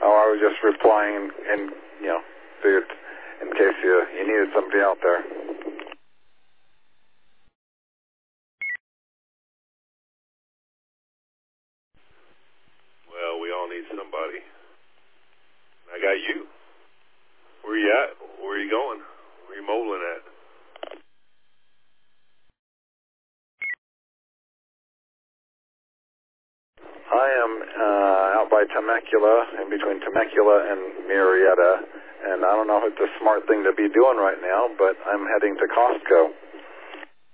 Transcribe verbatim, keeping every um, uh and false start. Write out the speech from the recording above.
Oh, I was just replying and, you know, figured in case you, you needed somebody out there. Well, we all need somebody. I got you. Where you at? Where are you going? Where are you mobiling at? I am uh, out by Temecula, in between Temecula and Murrieta, and I don't know if it's a smart thing to be doing right now, but I'm heading to Costco.